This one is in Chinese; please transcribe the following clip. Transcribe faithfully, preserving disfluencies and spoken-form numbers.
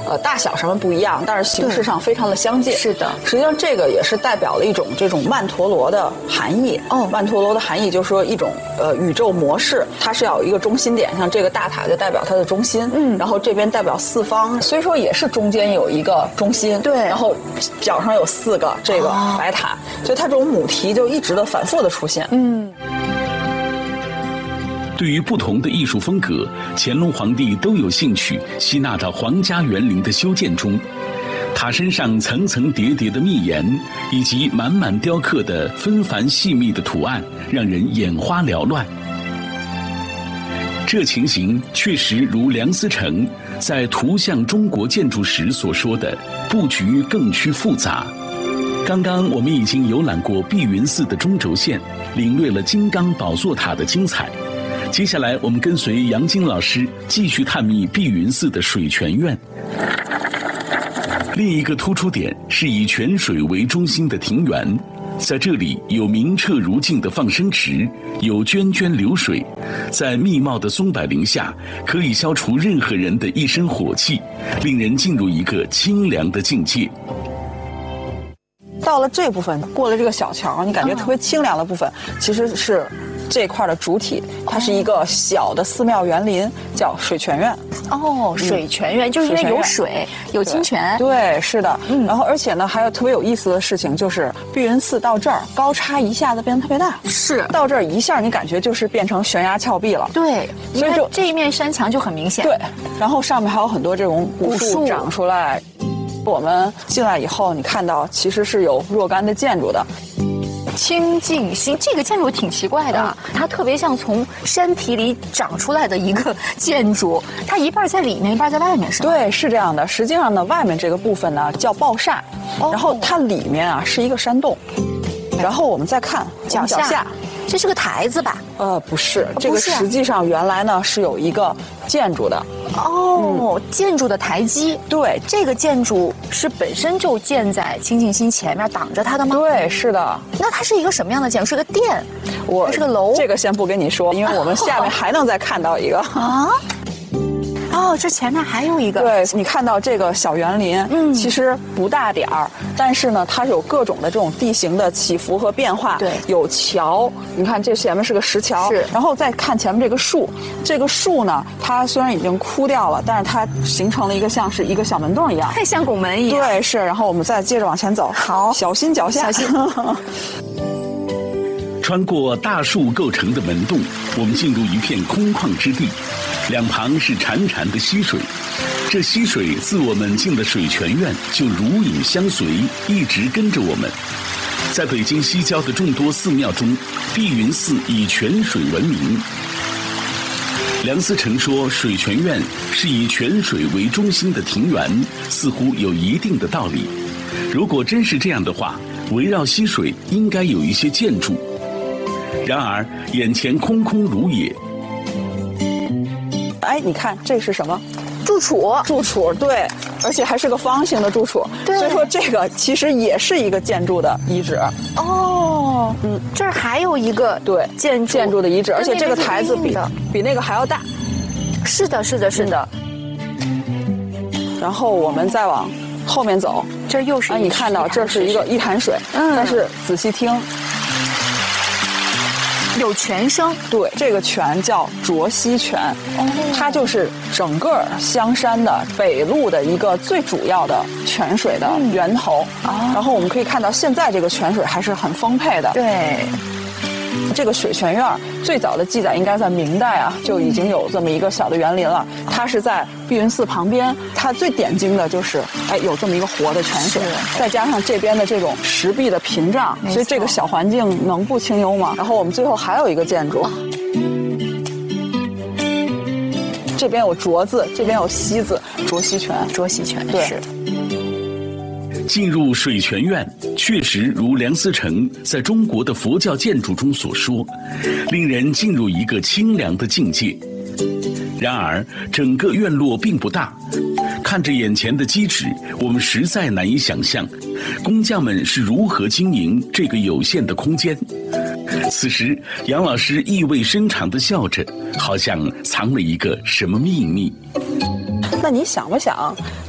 呃大小什么不一样，但是形式上非常的相近。 是的， 实际上这个也是代表了一种这种曼陀罗的含义。哦，曼陀罗的含义就是说一种呃宇宙模式，它是要有一个中心点，像这个大塔就代表它的中心，嗯，然后这边代表四方，所以说也是中间有一个中心， 对， 然后角上有四个这个白塔，哦、所以它这种母题就一直的反复的出现。 嗯。 对于不同的艺术风格，乾隆皇帝都有兴趣吸纳到皇家园林的修建中。塔身上层层叠叠的密檐，以及满满雕刻的纷繁细密的图案，让人眼花缭乱。这情形确实如梁思成在《图像中国建筑史》所说的，布局更趋复杂。刚刚我们已经游览过碧云寺的中轴线，领略了金刚宝座塔的精彩。接下来我们跟随杨晶老师继续探秘碧云寺的水泉院。另一个突出点是以泉水为中心的庭园，在这里有明澈如镜的放生池，有涓涓流水，在密茂的松柏林下，可以消除任何人的一身火气，令人进入一个清凉的境界。 到了这部分，过了这个小桥，你感觉特别清凉的部分，其实是这块的主体，它是一个小的寺庙园林，叫水泉院。 哦，水泉院、嗯、就是因为有水，有清泉。 对，是的。嗯，然后而且呢，还有特别有意思的事情，就是碧云寺到这儿高差一下子变得特别大。 是，到这儿一下你感觉就是变成悬崖峭壁了。 对，所以就这一面山墙就很明显。 对，然后上面还有很多这种古树长出来。我们进来以后，你看到其实是有若干的建筑的。 清净心这个建筑挺奇怪的、嗯，它特别像从山体里长出来的一个建筑，它一半在里面，一半在外面，是吗？ 对，是这样的。实际上呢，外面这个部分呢叫抱厦、哦，然后它里面啊是一个山洞。然后我们再看脚下，脚下这是个台子吧？ 呃，不是，这个实际上原来呢是有一个建筑的。 哦、嗯，建筑的台基。 对， 这个建筑是本身就建在清净心前面挡着它的吗？ 对，是的。 那它是一个什么样的建筑？是个殿？ 我是个楼？ 这个先不跟你说，因为我们下面还能再看到一个啊。哦，这前面还有一个。 对，你看到这个小园林，嗯，其实不大点儿，但是呢，它有各种的这种地形的起伏和变化。 对， 有桥，你看这前面是个石桥， 是。 然后再看前面这个树，这个树呢，它虽然已经枯掉了，但是它形成了一个像是一个小门洞一样， 太像拱门一样。 对，是。然后我们再接着往前走， 好， 小心脚下， 小心。 穿过大树构成的门洞，我们进入一片空旷之地，两旁是潺潺的溪水。这溪水自我们进了水泉院就如影相随，一直跟着我们。在北京西郊的众多寺庙中，碧云寺以泉水闻名。梁思成说水泉院是以泉水为中心的庭园，似乎有一定的道理。如果真是这样的话，围绕溪水应该有一些建筑。然而眼前空空如也。 哎，你看这是什么？ 住处。 住处，对，而且还是个方形的住处。 对， 所以说这个其实也是一个建筑的遗址。 哦，嗯，这儿还有一个对建筑建筑的遗址，而且这个台子比比那个还要大。 是的，是的，是的。 嗯、然后我们再往后面走， 这又是啊，你看到这是一个一潭水，嗯，但是仔细听。 有泉声， 对，这个泉叫卓溪泉，哦，它就是整个香山的北路的一个最主要的泉水的源头。啊、嗯，然后我们可以看到，现在这个泉水还是很丰沛的。 对， 这个水泉院最早的记载应该在明代啊，就已经有这么一个小的园林了。它是在碧云寺旁边，它最点睛的就是哎有这么一个活的泉水，再加上这边的这种石壁的屏障，所以这个小环境能不清幽吗？然后我们最后还有一个建筑，这边有卓字，这边有溪字，卓溪泉， 卓溪泉， 对。 是。 进入水泉院，确实如梁思成在中国的佛教建筑中所说，令人进入一个清凉的境界。然而，整个院落并不大，看着眼前的基址，我们实在难以想象，工匠们是如何经营这个有限的空间。此时，杨老师意味深长地笑着，好像藏了一个什么秘密。 那你想不想